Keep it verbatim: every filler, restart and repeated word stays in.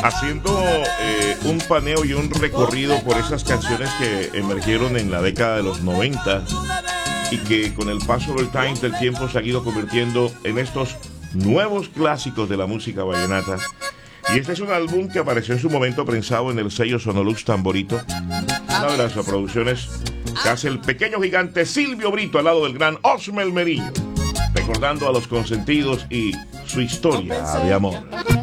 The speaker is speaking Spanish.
haciendo eh, un paneo y un recorrido por esas canciones que emergieron en la década de los noventa y que con el paso del time, del tiempo, se han ido convirtiendo en estos nuevos clásicos de la música vallenata. Y este es un álbum que apareció en su momento prensado en el sello Sonolux Tamborito, una de las producciones que hace el pequeño gigante Silvio Brito al lado del gran Osmel Meriño, recordando a los consentidos y su historia de amor.